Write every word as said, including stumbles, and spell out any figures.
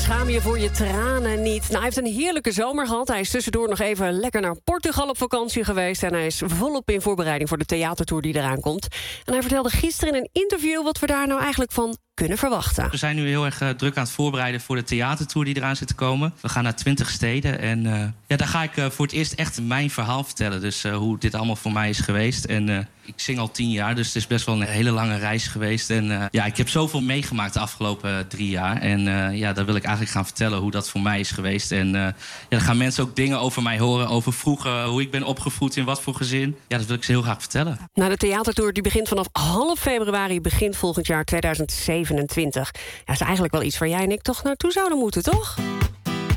Schaam je voor je tranen niet. Nou, hij heeft een heerlijke zomer gehad. Hij is tussendoor nog even lekker naar Portugal op vakantie geweest. En hij is volop in voorbereiding voor de theatertour die eraan komt. En hij vertelde gisteren in een interview wat we daar nou eigenlijk van kunnen verwachten. We zijn nu heel erg uh, druk aan het voorbereiden voor de theatertour die eraan zit te komen. We gaan naar twintig steden en uh, ja, daar ga ik uh, voor het eerst echt mijn verhaal vertellen. Dus uh, hoe dit allemaal voor mij is geweest. En uh, ik zing al tien jaar, dus het is best wel een hele lange reis geweest. En uh, ja, ik heb zoveel meegemaakt de afgelopen uh, drie jaar. En uh, ja, daar wil ik eigenlijk gaan vertellen hoe dat voor mij is geweest. En uh, ja, dan gaan mensen ook dingen over mij horen, over vroeger, hoe ik ben opgevoed, in wat voor gezin. Ja, dat wil ik ze heel graag vertellen. Nou, de theatertour die begint vanaf half februari, begint volgend jaar tweeduizend zevenentwintig. Ja, dat is eigenlijk wel iets waar jij en ik toch naartoe zouden moeten, toch?